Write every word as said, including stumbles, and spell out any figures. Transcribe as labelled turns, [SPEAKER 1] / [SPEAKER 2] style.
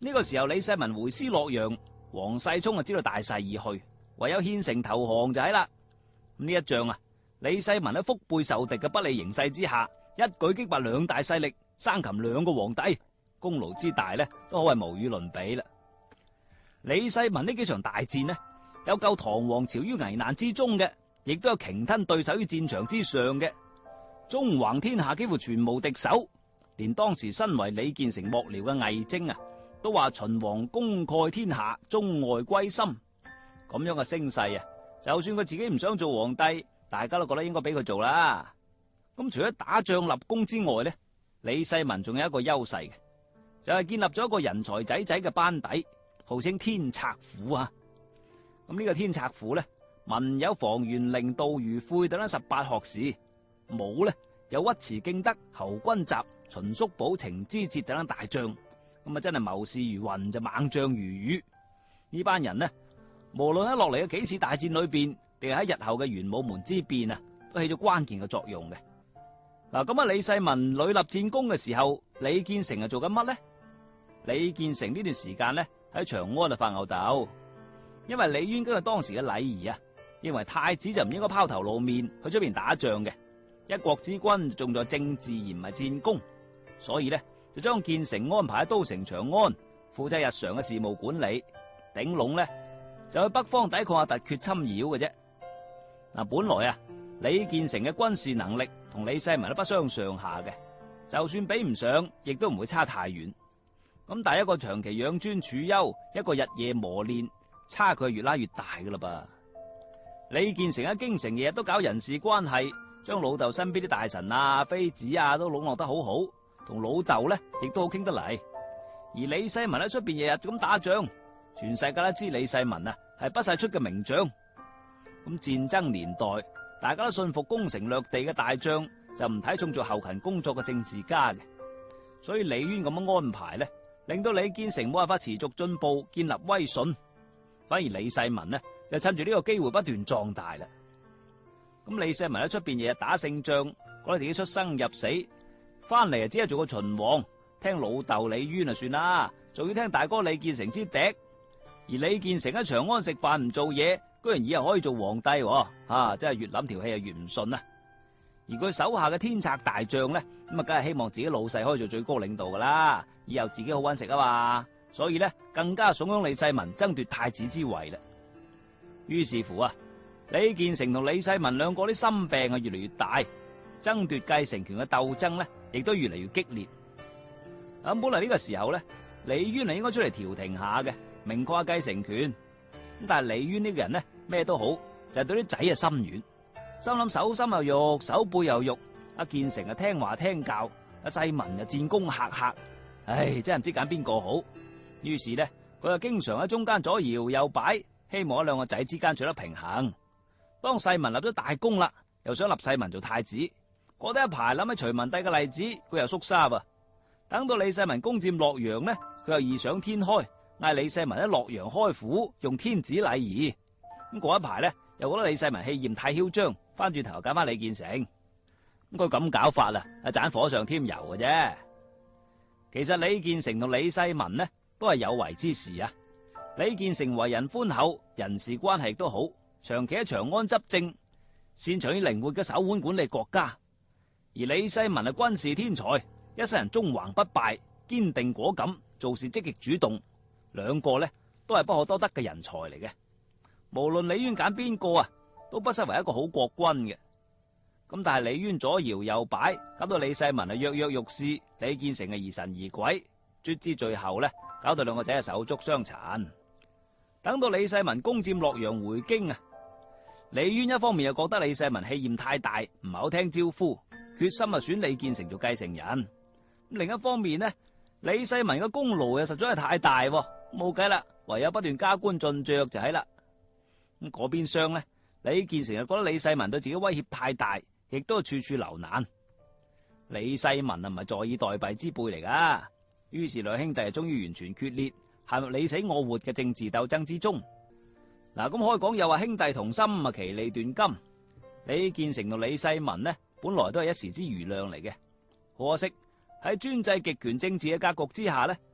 [SPEAKER 1] 呢個時候，李世民回師洛陽，黃世聰就知道大勢已去，唯有獻城投降就係啦。呢一仗啊，李世民喺腹背受敵嘅不利形勢之下，一舉擊敗兩大勢力，生擒兩個皇帝，功勞之大呢，都可謂無與倫比啦。李世民呢幾場大戰呢，有救唐王朝於危難之中嘅，亦都有鯨吞對手於戰場之上嘅，縱橫天下幾乎全無敵手。連當時身為李建成幕僚嘅魏徵啊，都話秦王功蓋天下，中外歸心。咁樣嘅聲勢啊，就算佢自己唔想做皇帝，大家都覺得應該俾佢做啦。咁除咗打仗立功之外呢，李世民仲有一個優勢嘅，就係、是、建立咗一個人才仔仔嘅班底，號稱天策府啊。咁呢個天策府呢，文有房玄齡、杜如晦等等十八學士，武呢有尉遲敬德、侯君集、秦叔寶、程知節等等大將。咁啊，真係謀士如雲，就猛將如雨。呢班人呢，無論喺落嚟嘅幾次大戰裏邊，定係喺日後嘅玄武門之變啊，都起咗關鍵嘅作用嘅。嗱，咁啊，李世民屢立戰功嘅時候，李建成係做緊乜呢？李建成呢段時間呢，喺長安啊發吽哣，因為李淵根據當時嘅禮儀啊，認為太子就唔應該拋頭露面去出邊打仗嘅，一國之君重在政治而唔係戰功，所以呢，就將建成安排喺都城長安，負責日常嘅事務管理，頂籠呢，就去北方抵抗下突厥侵擾嘅啫。嗱，本來啊，李建成嘅軍事能力同李世民都不相上下嘅，就算比唔上，亦都唔會差太遠。咁但係一個長期養尊處優，一個日夜磨練，差距越拉越大噶啦噃。李建成喺京城日日都搞人事關係，將老豆身邊啲大臣啊、妃子啊都籠絡得好好，同老豆呢亦都好傾得嚟。而李世民喺出邊日日咁打仗，全世界都知李世民啊係不世出嘅名將。咁戰爭年代，大家都信服攻城略地嘅大將，就唔睇重做後勤工作嘅政治家嘅。所以李淵咁樣安排呢，令到李建成冇辦法持續進步，建立威信。反而李世民呢，就趁住呢個機會不斷壯大啦。咁李世民喺出邊日日打勝仗，覺得自己出生入死，翻嚟啊只係做個秦王，聽老豆李淵啊算啦，仲要聽大哥李建成之笛。而李建成喺長安食飯唔做嘢，居然以後可以做皇帝，啊真係越諗條氣啊越唔順啊！而佢手下嘅天策大將呢，咁啊梗係希望自己老細可以做最高領導噶啦，以後自己好搵食啊嘛，所以呢，更加慫恿李世民爭奪太子之位啦。於是乎啊，李建成同李世民兩個啲心病啊越嚟越大，爭奪繼承權嘅鬥爭呢亦都越嚟越激烈。咁本來呢個時候呢，李淵係應該出嚟調停下嘅，明確下繼承權。咁但係李淵呢個人呢，咩都好，就係對啲仔啊心軟，心諗手心又肉，手背又肉。阿建成啊聽話聽教，阿世民啊戰功赫赫，唉，真係唔知揀邊個好。於是呢，佢就經常喺中間左搖右擺，希望喺兩個仔之間取得平衡。當世民立咗大功啦，又想立世民做太子，過得一排諗起隋文帝嘅例子，佢又縮沙噃。等到李世民攻佔洛陽呢，佢又異想天開，嗌李世民喺洛陽開府，用天子禮儀。咁過一排呢，又覺得李世民氣焰太囂張，翻轉頭揀翻李建成。咁佢咁搞法啊，係盞火上添油嘅啫。其實李建成同李世民呢，都係有為之士啊。李建成為人寬厚，人事關係亦都好，長期喺長安執政，擅長於靈活嘅手腕管理國家。而李世民係軍事天才，一世人縱橫不敗，堅定果敢，做事積極主動，兩個呢都係不可多得嘅人才嚟嘅。無論李淵揀邊個啊，都不失為一個好國君嘅。咁但係李淵左搖右擺，搞到李世民啊躍躍欲試，李建成啊疑神疑鬼，卒之最後呢，搞到兩個仔啊手足相殘。等到李世民攻佔洛陽回京啊，李淵一方面又覺得李世民氣焰太大，唔係好聽招呼，決心啊選李建成做繼承人。另一方面呢，李世民嘅功勞又實在係太大，冇計啦，唯有不斷加官進爵就係啦。咁嗰邊廂呢，李建成就覺得李世民對自己威脅太大，亦都係處處留難。李世民啊唔係坐以待斃之輩嚟噶，於是兩兄弟終於完全決裂，陷入你死我活嘅政治鬥爭之中。嗱，咁可以講又話兄弟同心啊，其利斷金。李建成同李世民呢，本來都係一時之瑜亮嚟嘅，可惜喺專制極權政治嘅格局之下呢，